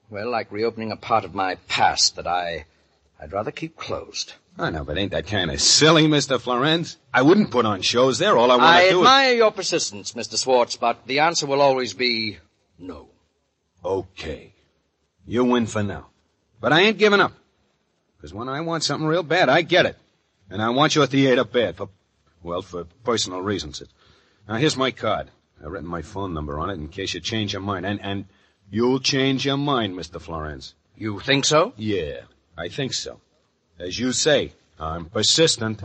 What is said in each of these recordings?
Well, like reopening a part of my past that I'd rather keep closed. I know, but ain't that kind of silly, Mr. Florence? I wouldn't put on shows there. All I want to do is... I admire your persistence, Mr. Swartz, but the answer will always be no. Okay. You win for now. But I ain't giving up. Because when I want something real bad, I get it. And I want your theater bad for personal reasons. Now, here's my card. I've written my phone number on it in case you change your mind. And you'll change your mind, Mr. Florence. You think so? Yeah, I think so. As you say, I'm persistent.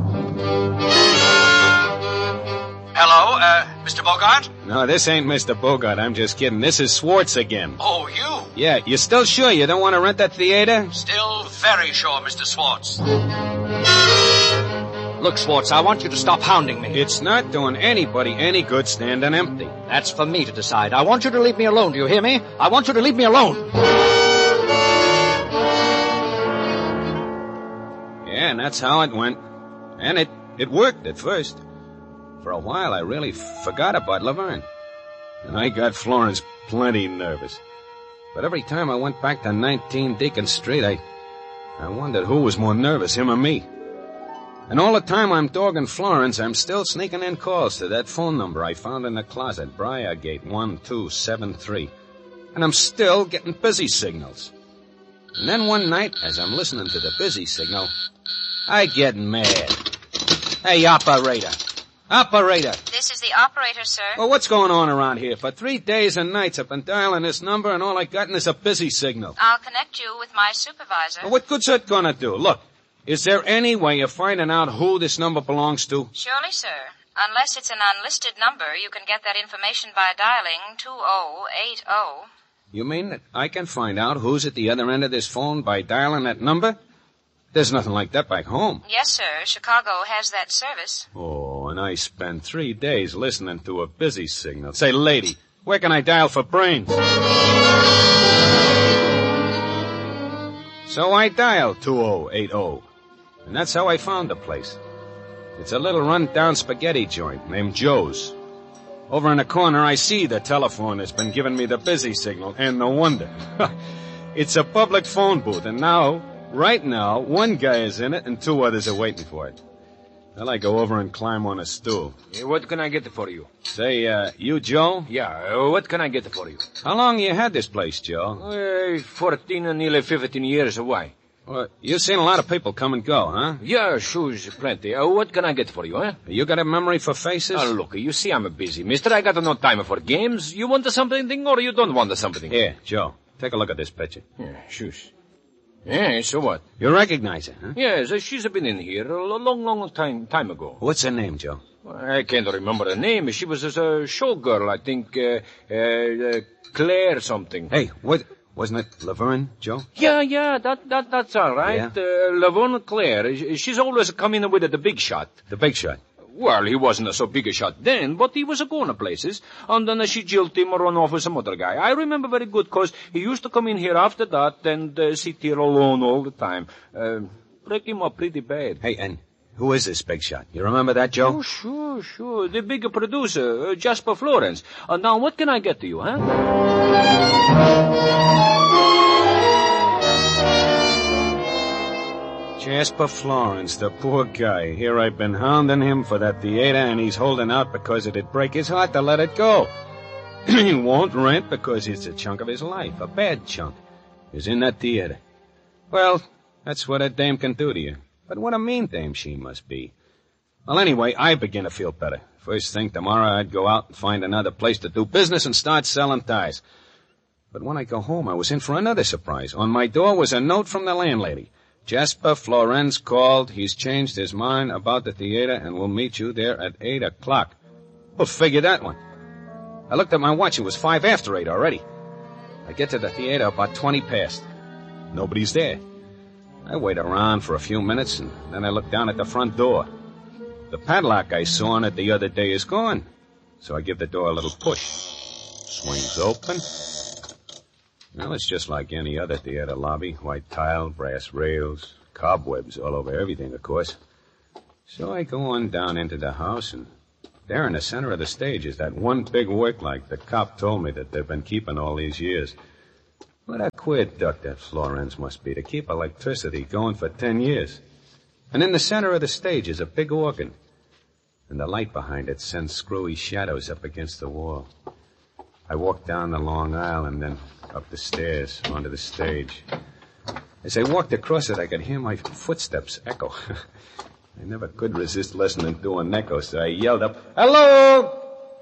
Hello, Mr. Bogart? No, this ain't Mr. Bogart. I'm just kidding. This is Swartz again. Oh, you? Yeah, you still sure you don't want to rent that theater? Still very sure, Mr. Swartz. Look, Swartz, I want you to stop hounding me. It's not doing anybody any good standing empty. That's for me to decide. I want you to leave me alone, do you hear me? I want you to leave me alone. Yeah, and that's how it went. And it worked at first. For a while, I really forgot about Laverne. And I got Florence plenty nervous. But every time I went back to 19 Deacon Street, I wondered who was more nervous, him or me. And all the time I'm dogging Florence, I'm still sneaking in calls to that phone number I found in the closet, Briargate 1273. And I'm still getting busy signals. And then one night, as I'm listening to the busy signal, I get mad. Hey, operator. Operator. This is the operator, sir. Well, what's going on around here? For 3 days and nights I've been dialing this number, and all I gotten is a busy signal. I'll connect you with my supervisor. Well, what good's that gonna do? Look, is there any way of finding out who this number belongs to? Surely, sir. Unless it's an unlisted number, you can get that information by dialing 2080. You mean that I can find out who's at the other end of this phone by dialing that number? There's nothing like that back home. Yes, sir. Chicago has that service. Oh, and I spent 3 days listening to a busy signal. Say, lady, where can I dial for brains? So I dialed 2080. And that's how I found the place. It's a little run-down spaghetti joint named Joe's. Over in the corner, I see the telephone that's been giving me the busy signal, and no wonder. It's a public phone booth, and right now, one guy is in it and 2 others are waiting for it. Well, I go over and climb on a stool. What can I get for you? Say, you Joe? Yeah, what can I get for you? How long you had this place, Joe? 14 and nearly 15 years. Why? Well, you've seen a lot of people come and go, huh? Yeah, sure, plenty. What can I get for you, huh? You got a memory for faces? Look, you see I'm busy, mister. I got no time for games. You want something or you don't want something? Here, Joe, take a look at this picture. Yeah, shush. Yeah, so what? You recognize her, huh? Yes, she's been in here a long time ago. What's her name, Joe? I can't remember her name. She was a showgirl, I think, Claire something. Hey, wasn't it Laverne, Joe? Yeah, that's all right. Yeah? Laverne Claire. She's always coming with the big shot. The big shot? Well, he wasn't so big a shot then, but he was going to places. And then she jilted him or run off with some other guy. I remember very good, because he used to come in here after that and sit here alone all the time. Break him up pretty bad. Hey, and who is this big shot? You remember that, Joe? Oh, sure. The big producer, Jasper Florence. Now, what can I get to you, huh? Jasper Florence, the poor guy. Here I've been hounding him for that theater, and he's holding out because it'd break his heart to let it go. He won't rent because it's a chunk of his life, a bad chunk, is in that theater. Well, that's what a dame can do to you. But what a mean dame she must be. Well, anyway, I begin to feel better. First thing tomorrow, I'd go out and find another place to do business and start selling ties. But when I go home, I was in for another surprise. On my door was a note from the landlady. Jasper Florence called. He's changed his mind about the theater and will meet you there at 8 o'clock. Well, figure that one. I looked at my watch. It was 5 after 8 already. I get to the theater about 20 past. Nobody's there. I wait around for a few minutes, and then I look down at the front door. The padlock I saw on it the other day is gone. So I give the door a little push. Swings open. Well, it's just like any other theater lobby. White tile, brass rails, cobwebs all over everything, of course. So I go on down into the house, and there in the center of the stage is that one big work light the cop told me that they've been keeping all these years. What a queer duck that Florence must be to keep electricity going for 10 years. And in the center of the stage is a big organ. And the light behind it sends screwy shadows up against the wall. I walked down the long aisle and then up the stairs onto the stage. As I walked across it, I could hear my footsteps echo. I never could resist listening to an echo, so I yelled up, "Hello!"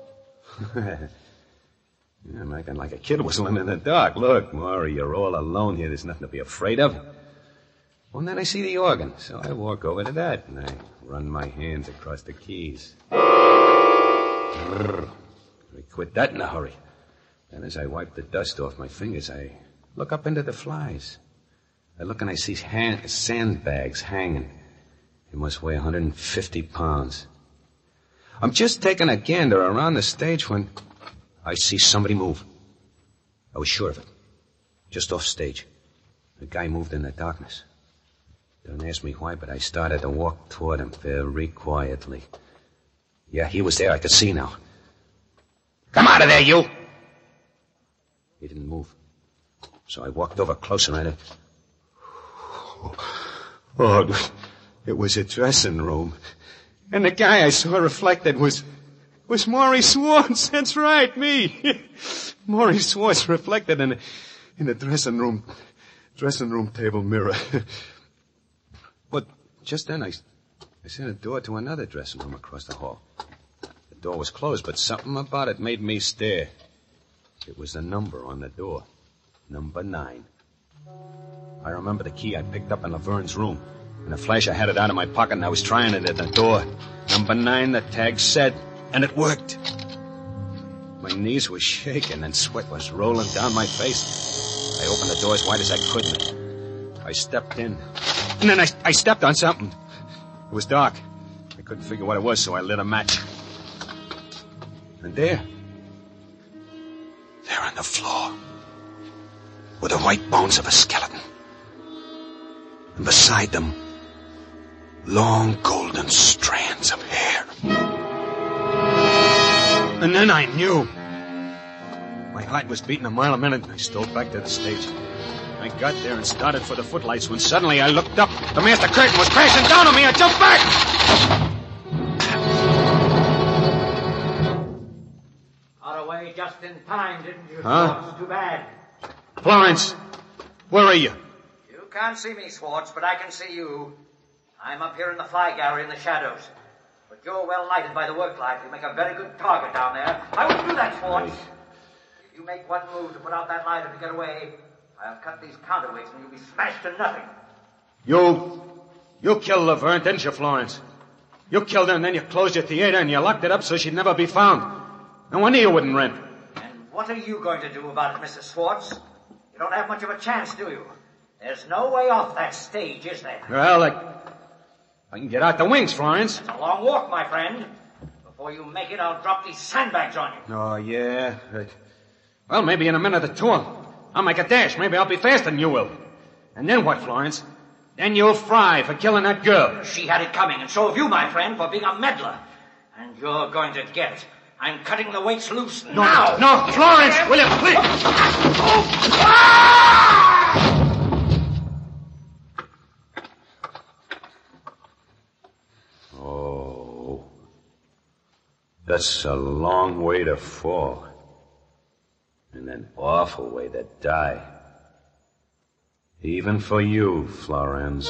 I'm acting like a kid whistling in the dark. Look, Maury, you're all alone here. There's nothing to be afraid of. Well, and then I see the organ, so I walk over to that, and I run my hands across the keys. I quit that in a hurry. Then as I wipe the dust off my fingers, I look up into the flies. I look and I see sandbags hanging. They must weigh 150 pounds. I'm just taking a gander around the stage when I see somebody move. I was sure of it. Just off stage. The guy moved in the darkness. Don't ask me why, but I started to walk toward him very quietly. Yeah, he was there. I could see now. "Come out of there, you!" He didn't move. So I walked over closer and Oh, it was a dressing room. And the guy I saw reflected was Maury Swartz. That's right, me. Maury Swartz reflected in the dressing room table mirror. But just then I seen a door to another dressing room across the hall. The door was closed, but something about it made me stare. It was the number on the door. Number 9. I remember the key I picked up in Laverne's room. In a flash, I had it out of my pocket, and I was trying it at the door. Number 9, the tag said, and it worked. My knees were shaking, and sweat was rolling down my face. I opened the door as wide as I could, and I stepped in. And then I stepped on something. It was dark. I couldn't figure what it was, so I lit a match. And there on the floor, were the white bones of a skeleton. And beside them, long golden strands of hair. And then I knew. My heart was beating a mile a minute, and I stole back to the stage. I got there and started for the footlights when suddenly I looked up. The master curtain was crashing down on me. I jumped back. Got away just in time, didn't you? Huh? It's too bad. Florence, where are you? You can't see me, Swartz, but I can see you. I'm up here in the fly gallery in the shadows. But you're well lighted by the work light. You make a very good target down there. I wouldn't do that, Swartz. If you make one move to put out that light and to get away, I'll cut these counterweights and you'll be smashed to nothing. You killed Laverne, didn't you, Florence? You killed her and then you closed your theater and you locked it up so she'd never be found. No wonder you wouldn't rent. And what are you going to do about it, Mr. Swartz? You don't have much of a chance, do you? There's no way off that stage, is there? Well, I can get out the wings, Florence. It's a long walk, my friend. Before you make it, I'll drop these sandbags on you. Oh, yeah. Well, maybe in a minute or two, I'll make a dash. Maybe I'll be faster than you will. And then what, Florence? Then you'll fry for killing that girl. She had it coming, and so have you, my friend, for being a meddler. And you're going to get it. I'm cutting the weights loose now. No, Florence, will you please? Oh, that's a long way to fall. And an awful way to die. Even for you, Florence.